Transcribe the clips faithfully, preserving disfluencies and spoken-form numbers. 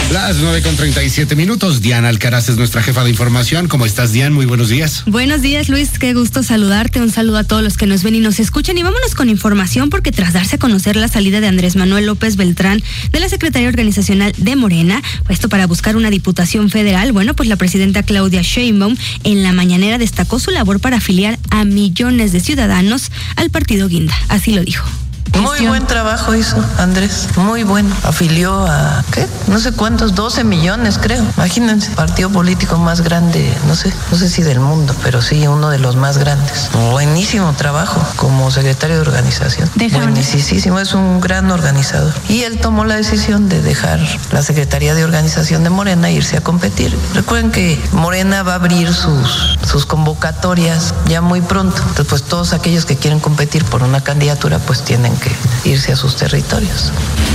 Las nueve con treinta y siete minutos. Diana Alcaraz es nuestra jefa de información. ¿Cómo estás, Diana? Muy buenos días. Buenos días, Luis. Qué gusto saludarte. Un saludo a todos los que nos ven y nos escuchan. Y vámonos con información, porque tras darse a conocer la salida de Andrés Manuel López Beltrán de la Secretaría Organizacional de Morena, esto para buscar una diputación federal, bueno, pues la presidenta Claudia Sheinbaum en la mañanera destacó su labor para afiliar a millones de ciudadanos al partido Guinda. Así lo dijo. Muy buen trabajo hizo Andrés, muy bueno. Afilió a, ¿qué? No sé cuántos, doce millones creo. Imagínense, partido político más grande, no sé, no sé si del mundo, pero sí uno de los más grandes. Buenísimo trabajo como secretario de organización. Buenísimo, es un gran organizador. Y él tomó la decisión de dejar la Secretaría de Organización de Morena e irse a competir. Recuerden que Morena va a abrir sus, sus convocatorias ya muy pronto. Entonces, pues todos aquellos que quieren competir por una candidatura, pues tienen que irse a sus territorios.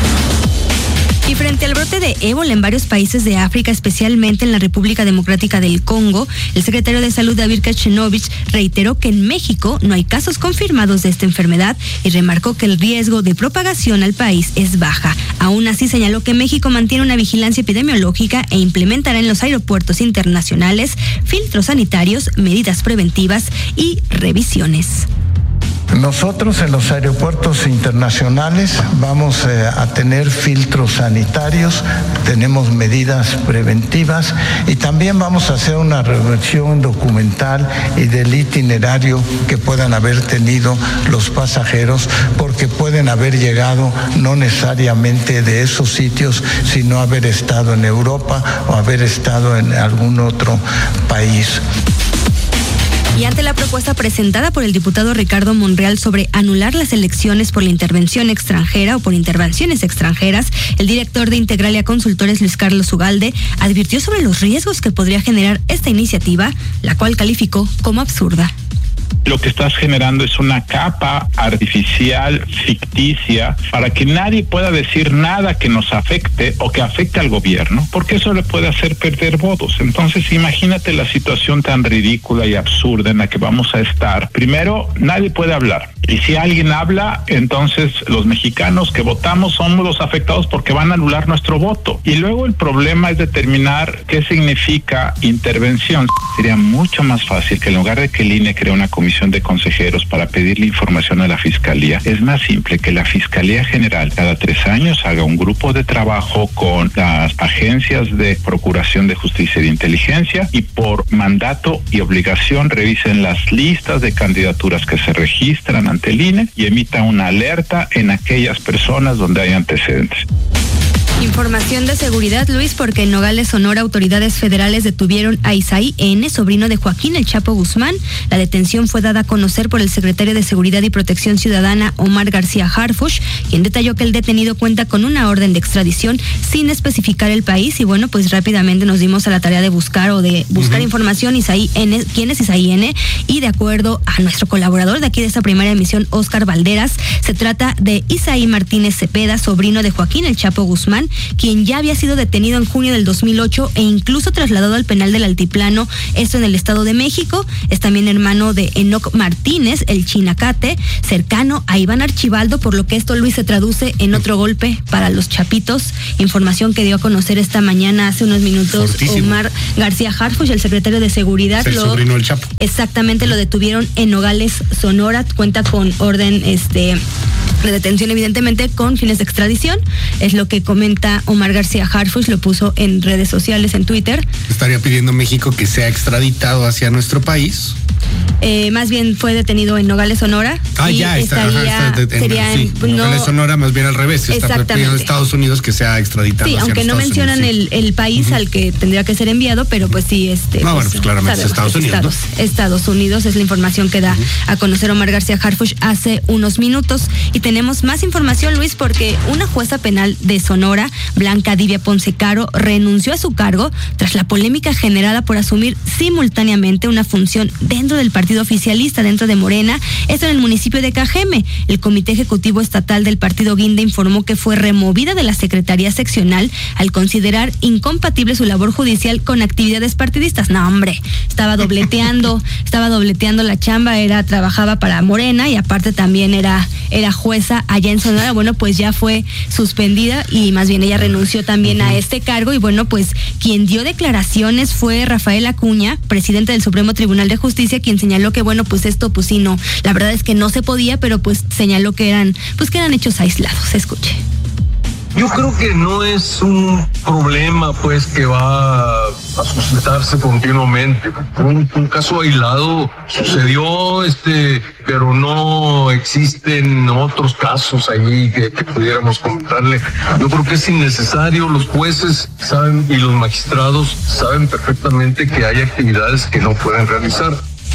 Y frente al brote de ébola en varios países de África, especialmente en la República Democrática del Congo, el secretario de Salud, David Kachenovich, reiteró que en México no hay casos confirmados de esta enfermedad y remarcó que el riesgo de propagación al país es baja. Aún así, señaló que México mantiene una vigilancia epidemiológica e implementará en los aeropuertos internacionales filtros sanitarios, medidas preventivas y revisiones. Nosotros en los aeropuertos internacionales vamos eh, a tener filtros sanitarios, tenemos medidas preventivas y también vamos a hacer una revisión documental y del itinerario que puedan haber tenido los pasajeros, porque pueden haber llegado no necesariamente de esos sitios, sino haber estado en Europa o haber estado en algún otro país. Y ante la propuesta presentada por el diputado Ricardo Monreal sobre anular las elecciones por la intervención extranjera o por intervenciones extranjeras, el director de Integralia Consultores, Luis Carlos Ugalde, advirtió sobre los riesgos que podría generar esta iniciativa, la cual calificó como absurda. Lo que estás generando es una capa artificial, ficticia, para que nadie pueda decir nada que nos afecte o que afecte al gobierno, porque eso le puede hacer perder votos. Entonces, imagínate la situación tan ridícula y absurda en la que vamos a estar. Primero, nadie puede hablar. Y si alguien habla, entonces los mexicanos que votamos somos los afectados porque van a anular nuestro voto. Y luego el problema es determinar qué significa intervención. Sería mucho más fácil que en lugar de que el I N E cree una comisión de consejeros para pedirle información a la Fiscalía, es más simple que la Fiscalía General cada tres años haga un grupo de trabajo con las agencias de Procuración de Justicia y de Inteligencia y por mandato y obligación revisen las listas de candidaturas que se registran ante el I N E y emita una alerta en aquellas personas donde hay antecedentes. Información de seguridad, Luis, porque en Nogales, Sonora, autoridades federales detuvieron a Isaí N., sobrino de Joaquín El Chapo Guzmán. La detención fue dada a conocer por el secretario de Seguridad y Protección Ciudadana, Omar García Harfuch, quien detalló que el detenido cuenta con una orden de extradición sin especificar el país. Y bueno, pues rápidamente nos dimos a la tarea de buscar o de buscar uh-huh. información. Isaí N., ¿quién es Isaí N? Y de acuerdo a nuestro colaborador de aquí de esta primera emisión, Oscar Valderas, se trata de Isaí Martínez Cepeda, sobrino de Joaquín El Chapo Guzmán, quien ya había sido detenido en junio del dos mil ocho e incluso trasladado al penal del Altiplano, esto en el Estado de México. Es también hermano de Enoc Martínez, el Chinacate, cercano a Iván Archibaldo, por lo que esto, Luis, se traduce en otro golpe para los chapitos. Información que dio a conocer esta mañana, hace unos minutos, Fortísimo. Omar García Harfuch, el secretario de Seguridad. El lo, sobrino del Chapo. Exactamente, lo detuvieron en Nogales, Sonora. Cuenta con orden este de detención, evidentemente con fines de extradición. Es lo que comenta Omar García Harfuch, lo puso en redes sociales, en Twitter. Estaría pidiendo México que sea extraditado hacia nuestro país. Eh, más bien fue detenido en Nogales, Sonora. Ah, ya, está, estaría, ajá, está en, sería sí, en, Nogales, no, Sonora, más bien al revés. Está pidiendo Estados Unidos que sea extraditado. Sí, hacia aunque no Estados mencionan Unidos, el, el país uh-huh. al que tendría que ser enviado, pero pues sí, este. No, pues, bueno, pues claramente sabemos, Estados Unidos. Estados, ¿no? Estados Unidos es la información que da uh-huh. a conocer Omar García Harfuch hace unos minutos. Y tenemos más información, Luis, porque una jueza penal de Sonora, Blanca Divia Ponce Caro, renunció a su cargo tras la polémica generada por asumir simultáneamente una función dentro del partido oficialista, dentro de Morena, esto en el municipio de Cajeme. El Comité Ejecutivo Estatal del Partido Guinda informó que fue removida de la Secretaría Seccional al considerar incompatible su labor judicial con actividades partidistas. No, hombre, estaba dobleteando, estaba dobleteando la chamba, era, trabajaba para Morena y aparte también era, era jueza allá en Sonora. Bueno, pues ya fue suspendida y más bien también ella renunció también uh-huh. a este cargo y bueno, pues quien dio declaraciones fue Rafael Acuña, presidente del Supremo Tribunal de Justicia, quien señaló que bueno, pues esto pues sí no, la verdad es que no se podía, pero pues señaló que eran, pues que eran hechos aislados. Escuche. Yo creo que no es un problema pues que va a suscitarse continuamente. Un, un caso aislado sucedió, este, pero no existen otros casos ahí que, que pudiéramos comentarle. Yo creo que es innecesario. Los jueces saben y los magistrados saben perfectamente que hay actividades que no pueden realizar.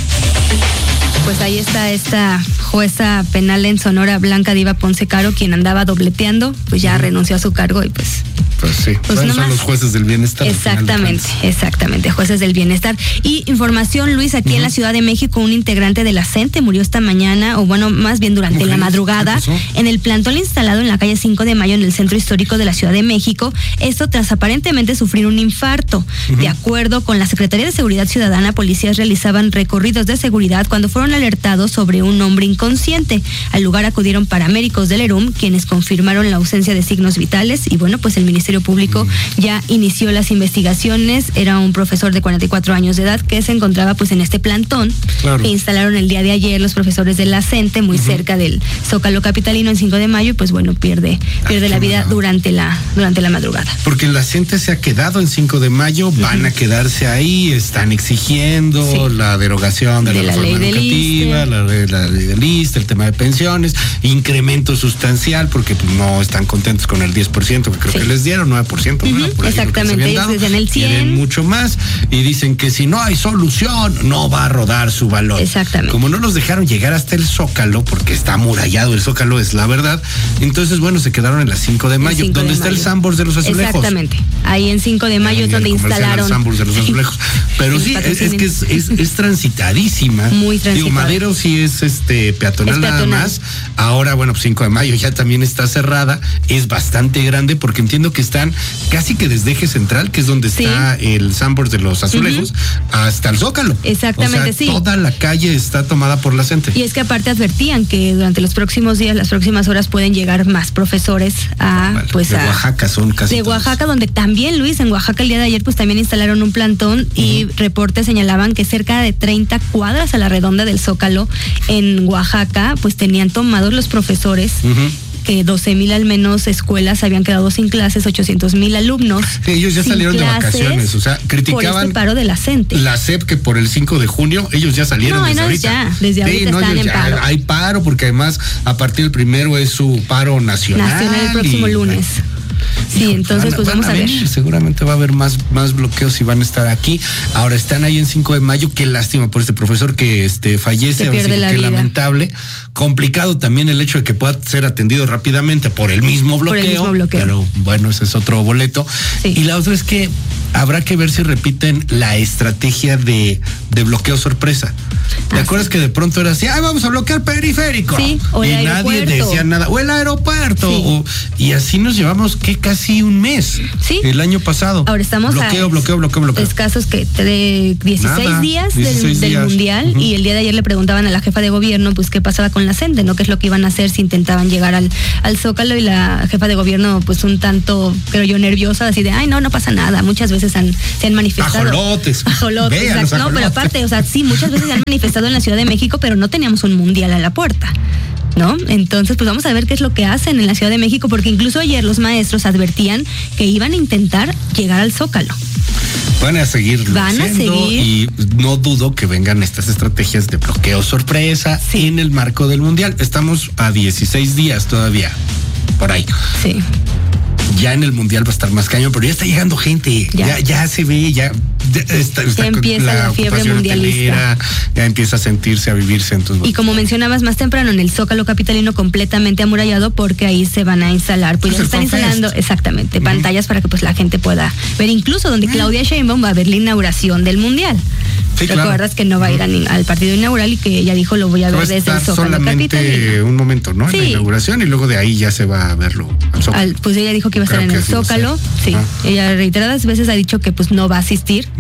Pues ahí está esta jueza penal en Sonora, Blanca Diva Ponce Caro, quien andaba dobleteando, pues ya renunció a su cargo y pues... Pues sí, pues son nomás, los jueces del bienestar. Exactamente, exactamente, jueces del bienestar. Y información, Luis, aquí uh-huh. en la Ciudad de México, un integrante de la CENTE murió esta mañana, o bueno, más bien durante okay. la madrugada, en el plantón instalado en la calle cinco de mayo en el centro histórico de la Ciudad de México, esto tras aparentemente sufrir un infarto. Uh-huh. De acuerdo con la Secretaría de Seguridad Ciudadana, policías realizaban recorridos de seguridad cuando fueron alertados sobre un hombre inconsciente. Al lugar acudieron paramédicos del E R U M, quienes confirmaron la ausencia de signos vitales y bueno, pues el Ministerio Público ya inició las investigaciones. Era un profesor de cuarenta y cuatro años de edad que se encontraba pues en este plantón claro. que instalaron el día de ayer los profesores de la CENTE muy uh-huh. cerca del Zócalo capitalino en cinco de mayo y pues bueno, pierde pierde Ay, la vida bueno. durante la durante la madrugada. Porque la CENTE se ha quedado en cinco de mayo, uh-huh. van a quedarse ahí, están exigiendo sí. la derogación de, de la, la reforma educativa, la, la ley del I S S S T E, el tema de pensiones, incremento sustancial porque pues, no están contentos con el diez por ciento que creo sí. que les dieron, nueve por ciento, uh-huh. ¿no? Por exactamente, ellos decían el cien. Quieren mucho más y dicen que si no hay solución, no va a rodar su balón. Exactamente. Como no los dejaron llegar hasta el Zócalo, porque está amurallado el Zócalo, es la verdad, entonces bueno, se quedaron en la cinco de mayo, donde está mayo. el Sambors de los Azulejos. Exactamente, ahí en cinco de mayo es donde instalaron. El Sambors de los Azulejos. Pero sí, es, es que es, es, es transitadísima. Muy transitada. Digo, Madero sí es este peatonal, es peatonal nada más. Ahora, bueno, pues cinco de mayo ya también está cerrada, es bastante grande porque entiendo que están casi que desde Eje Central, que es donde sí. está el Sambors de los Azulejos, uh-huh. hasta el Zócalo. Exactamente, o sea, sí. toda la calle está tomada por la CENTE. Y es que aparte advertían que durante los próximos días, las próximas horas pueden llegar más profesores a, vale, pues de a... Oaxaca son casi De todos. Oaxaca, donde también, Luis, en Oaxaca el día de ayer pues también instalaron un plantón uh-huh. y reportes señalaban que cerca de treinta cuadras a la redonda del Zócalo en Oaxaca pues tenían tomados los profesores uh-huh. que doce mil al menos escuelas habían quedado sin clases, ochocientos mil alumnos. Sí, ellos ya salieron de vacaciones, o sea, criticaban por este paro de la CENTE. La S E P que por el cinco de junio ellos ya salieron no, desde no, ahorita. Ya, desde ahorita sí, no, están en ya, paro. Hay paro porque además a partir del primero es su paro nacional. Nacional el próximo y, lunes. Sí, entonces van, pues van vamos a, a ver. Venir, seguramente va a haber más, más bloqueos y van a estar aquí. Ahora están ahí en cinco de mayo, qué lástima por este profesor que este fallece, Se pierde la qué vida. Lamentable. Complicado también el hecho de que pueda ser atendido rápidamente por el mismo bloqueo. Por el mismo bloqueo. Pero bueno, ese es otro boleto. Sí. Y la otra es que habrá que ver si repiten la estrategia de, de bloqueo sorpresa. ¿Te ah, acuerdas sí. que de pronto era así, ah, vamos a bloquear periférico? Sí, o el y aeropuerto. Nadie decía nada. O el aeropuerto. Sí. O, y así nos llevamos que casi un mes. Sí. El año pasado. Ahora estamos bloqueo, a bloqueo, bloqueo, bloqueo. escasos que de dieciséis nada, días dieciséis del, días. del Mundial uh-huh. y el día de ayer le preguntaban a la jefa de gobierno pues qué pasaba con la CENTE, ¿no? ¿Qué es lo que iban a hacer si intentaban llegar al, al Zócalo? Y la jefa de gobierno pues un tanto, creo yo, nerviosa, así de, ay, no, no pasa nada. Muchas veces han, se han manifestado. Ajolotes. Ajolotes, exacto. No, pero aparte, o sea, sí, muchas veces se han manifestado en la Ciudad de México, pero no teníamos un Mundial a la puerta, ¿no? Entonces, pues vamos a ver qué es lo que hacen en la Ciudad de México, porque incluso ayer los maestros advertían que iban a intentar llegar al Zócalo. Van a seguir Van a seguir. Y no dudo que vengan estas estrategias de bloqueo sorpresa sí. en el marco del Mundial. Estamos a dieciséis días todavía, por ahí. Sí. Ya en el Mundial va a estar más cañón, pero ya está llegando gente, ya, ya, ya se ve, ya, ya está, está ya empieza la, la fiebre mundialista, hotelera, ya empieza a sentirse, a vivirse. Entonces, y como mencionabas más temprano, en el Zócalo capitalino completamente amurallado, porque ahí se van a instalar, pues, pues ya están instalando Fest. exactamente uh-huh. pantallas para que pues la gente pueda ver, incluso donde uh-huh. Claudia Sheinbaum va a ver la inauguración del Mundial. Sí, recuerdas claro. que no va a ir uh-huh. a, al partido inaugural y que ella dijo lo voy a ver desde el Zócalo solamente capitalino. Un momento, ¿no? Sí. En la inauguración y luego de ahí ya se va a verlo al Zócalo. Al, pues ella dijo que iba a estar Creo en el Zócalo, sí. Ah. Ella reiteradas veces ha dicho que pues no va a asistir, uh-huh.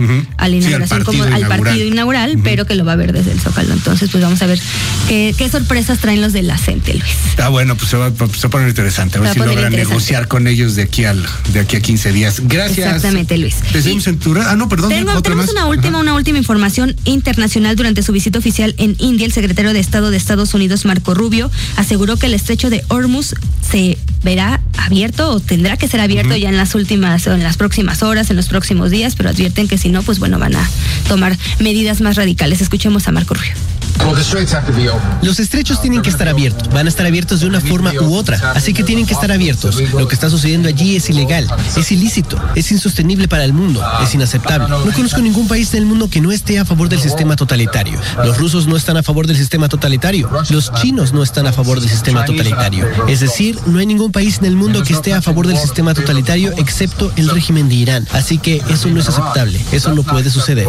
uh-huh. a la inauguración, sí, como al partido inaugural, uh-huh. pero que lo va a ver desde el Zócalo. Entonces, pues vamos a ver qué, qué sorpresas traen los de la CENTE, Luis. Está bueno, pues se va, se va a poner interesante. A ver si logran negociar con ellos de aquí al de aquí a quince días. Gracias. Exactamente, Luis. ¿Te seguimos en tu red? Ah, no, perdón. Tengo, otra tenemos más. una última, Ajá. una última información internacional. Durante su visita oficial en India, el secretario de Estado de Estados Unidos, Marco Rubio, aseguró que el estrecho de Hormuz se verá abierto o tendrá que ser abierto uh-huh. ya en las últimas, en las próximas horas, en los próximos días, pero advierten que si no, pues bueno, van a tomar medidas más radicales. Escuchemos a Marco Rubio. Los estrechos tienen que estar abiertos, van a estar abiertos de una forma u otra, así que tienen que estar abiertos. Lo que está sucediendo allí es ilegal, es ilícito, es insostenible para el mundo, es inaceptable. No conozco ningún país del mundo que no esté a favor del sistema totalitario. Los rusos no están a favor del sistema totalitario, los chinos no están a favor del sistema totalitario. Es decir, no hay ningún país en el mundo que esté a favor del sistema totalitario excepto el régimen de Irán. Así que eso no es aceptable, eso no puede suceder.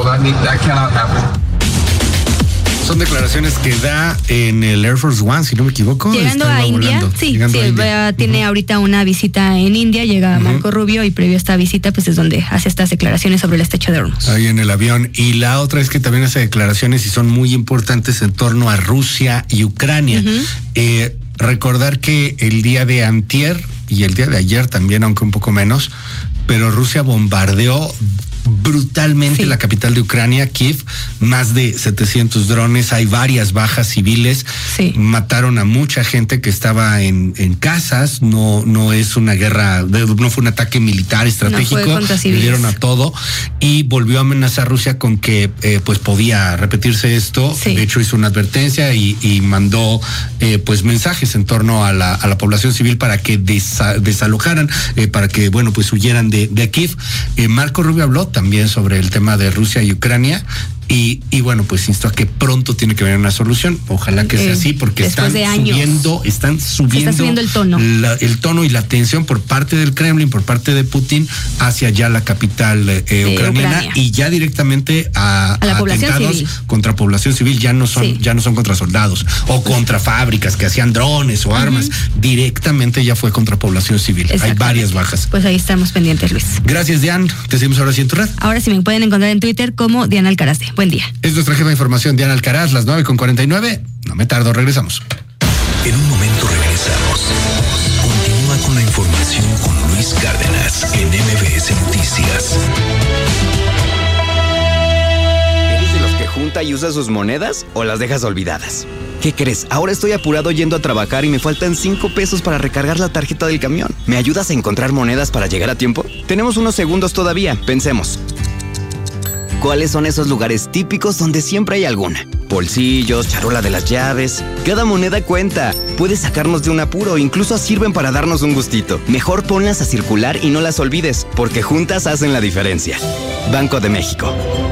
Son declaraciones que da en el Air Force One, si no me equivoco. Llegando a India, volando. sí, Llegando sí a India. tiene uh-huh. ahorita una visita en India, llega uh-huh. Marco Rubio y previo a esta visita, pues es donde hace estas declaraciones sobre el estrecho de Hormuz. Ahí en el avión. Y la otra es que también hace declaraciones y son muy importantes en torno a Rusia y Ucrania. Uh-huh. Eh, recordar que el día de antier y el día de ayer también, aunque un poco menos, pero Rusia bombardeó brutalmente sí. la capital de Ucrania, Kiev, más de setecientos drones, hay varias bajas civiles, sí. mataron a mucha gente que estaba en, en casas, no, no es una guerra, no fue un ataque militar estratégico, no le dieron a todo y volvió a amenazar a Rusia con que eh, pues podía repetirse esto, sí. de hecho hizo una advertencia y, y mandó eh, pues mensajes en torno a la, a la población civil para que desa, desalojaran, eh, para que bueno pues huyeran de, de Kiev. Eh, Marco Rubio habló también sobre el tema de Rusia y Ucrania y, y bueno, pues insto a que pronto tiene que venir una solución. Ojalá que sea eh, así porque están de subiendo, están subiendo, está subiendo el tono. La, el tono y la tensión por parte del Kremlin, por parte de Putin hacia ya la capital eh, eh, ucraniana Ucrania. Y ya directamente a, a, la a población atentados civil. contra población civil, ya no son, sí. ya no son contra soldados o contra fábricas que hacían drones o uh-huh. armas, directamente ya fue contra población civil. Hay varias bajas. Pues ahí estamos pendientes, Luis. Gracias, Diana. Te seguimos ahora sí en tu red. Ahora sí me pueden encontrar en Twitter como Diana Alcaraz. Buen día. Es nuestra jefa de información, Diana Alcaraz, las nueve con cuarenta y nueve. No me tardo, regresamos. En un momento regresamos. Continúa con la información con Luis Cárdenas en M B S Noticias. ¿Eres de los que junta y usa sus monedas o las dejas olvidadas? ¿Qué crees? Ahora estoy apurado yendo a trabajar y me faltan cinco pesos para recargar la tarjeta del camión. ¿Me ayudas a encontrar monedas para llegar a tiempo? Tenemos unos segundos todavía, pensemos. ¿Cuáles son esos lugares típicos donde siempre hay alguna? Bolsillos, charola de las llaves. Cada moneda cuenta. Puede sacarnos de un apuro, incluso sirven para darnos un gustito. Mejor ponlas a circular y no las olvides, porque juntas hacen la diferencia. Banco de México.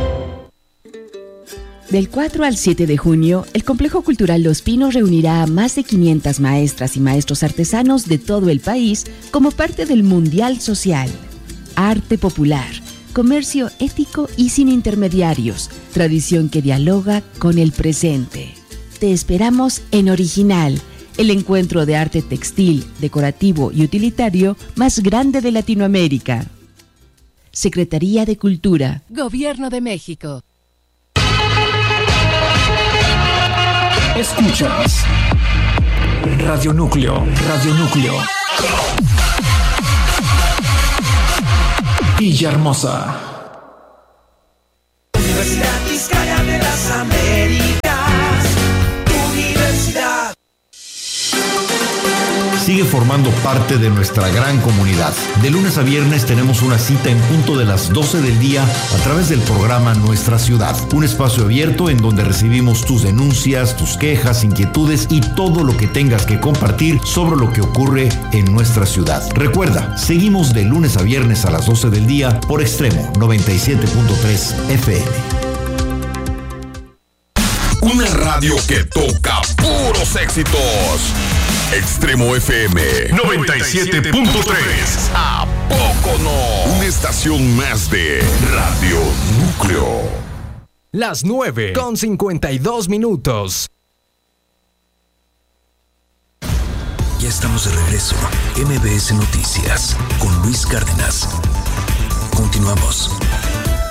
Del cuatro al siete de junio, el Complejo Cultural Los Pinos reunirá a más de quinientas maestras y maestros artesanos de todo el país como parte del Mundial Social. Arte popular, comercio ético y sin intermediarios, tradición que dialoga con el presente. Te esperamos en Original, el encuentro de arte textil, decorativo y utilitario más grande de Latinoamérica. Secretaría de Cultura. Gobierno de México. Escuchas Radio Núcleo, Radio Núcleo. Villahermosa. Universidad Vizcaya de las Américas, Universidad. Sigue formando parte de nuestra gran comunidad. De lunes a viernes tenemos una cita en punto de las doce del día a través del programa Nuestra Ciudad. Un espacio abierto en donde recibimos tus denuncias, tus quejas, inquietudes y todo lo que tengas que compartir sobre lo que ocurre en nuestra ciudad. Recuerda, seguimos de lunes a viernes a las doce del día por Extremo noventa y siete punto tres F M. Una radio que toca puros éxitos. Extremo F M noventa y siete punto tres. ¿A poco no? Una estación más de Radio Núcleo. Las nueve con cincuenta y dos minutos. Ya estamos de regreso. M B S Noticias con Luis Cárdenas. Continuamos.